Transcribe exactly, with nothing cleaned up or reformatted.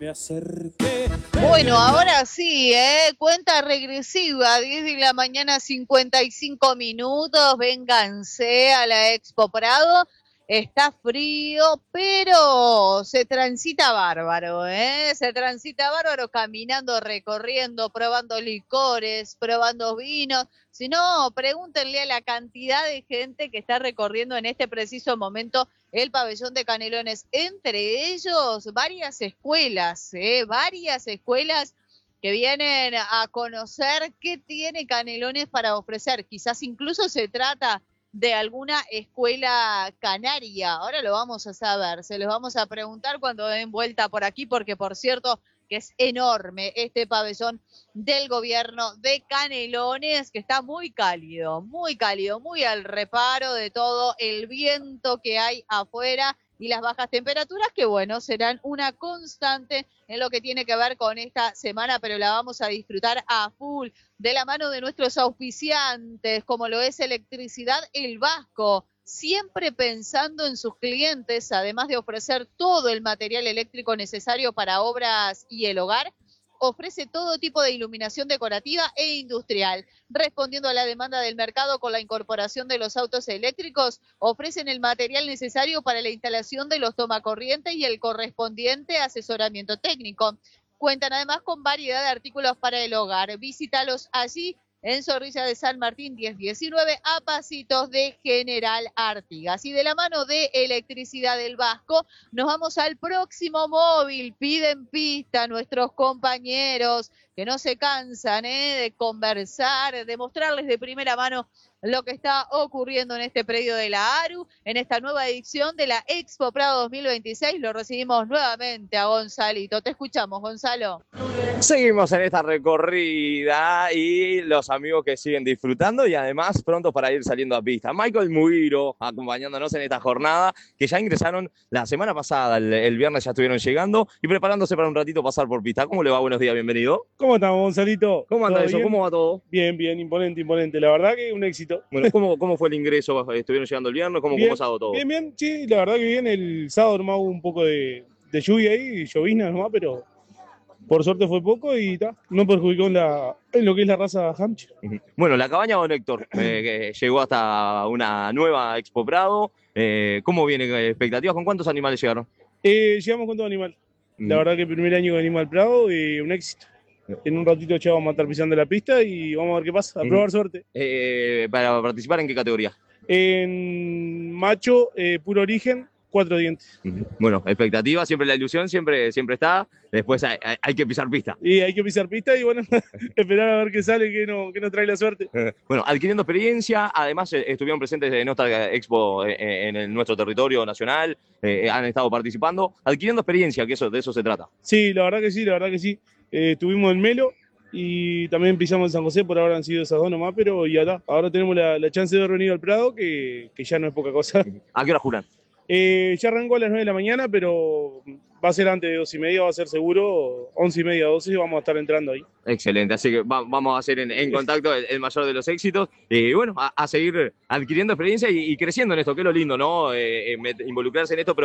Me acerqué. Bueno, ahora sí, ¿eh? Cuenta regresiva, diez de la mañana, cincuenta y cinco minutos. Vénganse a la Expo Prado. Está frío, pero se transita bárbaro, ¿eh? Se transita bárbaro caminando, recorriendo, probando licores, probando vinos. Si no, pregúntenle a la cantidad de gente que está recorriendo en este preciso momento el pabellón de Canelones. Entre ellos, varias escuelas, ¿eh? Varias escuelas que vienen a conocer qué tiene Canelones para ofrecer. Quizás incluso se trata de alguna escuela canaria. Ahora lo vamos a saber, se los vamos a preguntar cuando den vuelta por aquí, porque por cierto que es enorme este pabellón del gobierno de Canelones, que está muy cálido, muy cálido, muy al reparo de todo el viento que hay afuera y las bajas temperaturas, que bueno, serán una constante en lo que tiene que ver con esta semana, pero la vamos a disfrutar a full, de la mano de nuestros auspiciantes, como lo es Electricidad El Vasco, siempre pensando en sus clientes, además de ofrecer todo el material eléctrico necesario para obras y el hogar. Ofrece todo tipo de iluminación decorativa e industrial. Respondiendo a la demanda del mercado con la incorporación de los autos eléctricos, ofrecen el material necesario para la instalación de los tomacorrientes y el correspondiente asesoramiento técnico. Cuentan además con variedad de artículos para el hogar. Visítalos allí en Zorrilla de San Martín diez diecinueve, a pasitos de General Artigas. Y de la mano de Electricidad del Vasco, nos vamos al próximo móvil. Piden pista nuestros compañeros, que no se cansan ¿eh? de conversar, de mostrarles de primera mano lo que está ocurriendo en este predio de la ARU, en esta nueva edición de la Expo Prado dos mil veintiséis. Lo recibimos nuevamente a Gonzalito. Te escuchamos, Gonzalo. Seguimos en esta recorrida y los amigos que siguen disfrutando y además pronto para ir saliendo a pista. Michael Muiro acompañándonos en esta jornada, que ya ingresaron la semana pasada, el, el viernes ya estuvieron llegando y preparándose para un ratito pasar por pista. ¿Cómo le va? Buenos días, bienvenido. ¿Cómo estamos, Gonzalito? ¿Cómo anda eso? Bien? ¿Cómo va todo? Bien, bien, imponente, imponente. La verdad que un éxito. Bueno, ¿cómo, cómo fue el ingreso? ¿Estuvieron llegando el viernes? ¿Cómo, bien, cómo se ha dado todo? Bien, bien, sí, la verdad que bien. El sábado nomás hubo un poco de, de lluvia ahí, llovizna nomás, pero por suerte fue poco y ta, no perjudicó en, la, en lo que es la raza Hampshire. Bueno, la cabaña Don Héctor eh, que llegó hasta una nueva Expo Prado. Eh, ¿Cómo viene? ¿Expectativas? ¿Con cuántos animales llegaron? Eh, llegamos con todo animal. La verdad que el primer año que venimos al Prado y un éxito. En un ratito ya vamos a estar pisando la pista y vamos a ver qué pasa, a probar suerte. Eh, ¿Para participar en qué categoría? En macho, eh, puro origen, cuatro dientes. Bueno, expectativa, siempre la ilusión, siempre, siempre está. Después hay, hay, hay que pisar pista. Y hay que pisar pista y bueno, esperar a ver qué sale, qué, no, qué nos trae la suerte. Bueno, adquiriendo experiencia, además eh, estuvieron presentes en esta expo eh, en el, nuestro territorio nacional, eh, han estado participando, adquiriendo experiencia, que eso, de eso se trata. Sí, la verdad que sí, la verdad que sí. Eh, estuvimos en Melo y también pisamos en San José, por ahora han sido esas dos nomás, pero ya está. Ahora tenemos la, la chance de reunir al Prado, que, que ya no es poca cosa. ¿A qué hora juran? Eh, ya arrancó a las nueve de la mañana, pero va a ser antes de dos y media, va a ser seguro, once y media, doce, y vamos a estar entrando ahí. Excelente, así que va, vamos a hacer en, en contacto el, el mayor de los éxitos y bueno, a, a seguir adquiriendo experiencia y, y creciendo en esto, que es lo lindo, ¿no? Eh, eh, involucrarse en esto, pero